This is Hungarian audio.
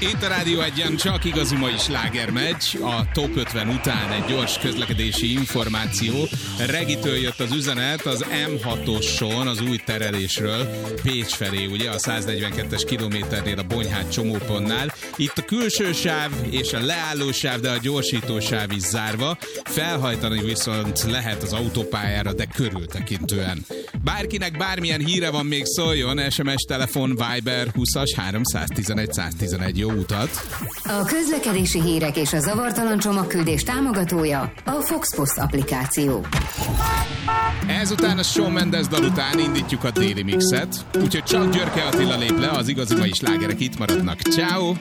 Itt a Rádió Egyen csak igazi mai slágermeccs, a Top 50 után egy gyors közlekedési információ. Regitől jött az üzenet az M6-oson, az új terelésről Pécs felé, ugye a 142-es kilométernél a Bonyhád csomópontnál. Itt a külső sáv és a leálló sáv, de a gyorsító sáv is zárva. Felhajtani viszont lehet az autópályára, de körültekintően. Bárkinek bármilyen híre van, még szóljon, SMS, telefon, Viber 20-as 311 111. Jó utat! A közlekedési hírek és a zavartalan csomagküldés támogatója a Fox Post applikáció. Ezután a Shawn Mendes dal után indítjuk a déli mixet, úgyhogy csak Györke Attila lép le, az igazi mai slágerek itt maradnak. Ciao.